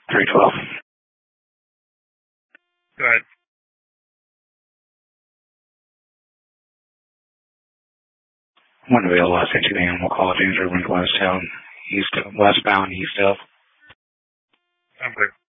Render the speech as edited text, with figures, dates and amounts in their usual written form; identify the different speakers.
Speaker 1: 312.
Speaker 2: Go ahead.
Speaker 1: Winterville, Los Angeles, Animal College, Andrew, Westbound, east of.
Speaker 2: I'm clear.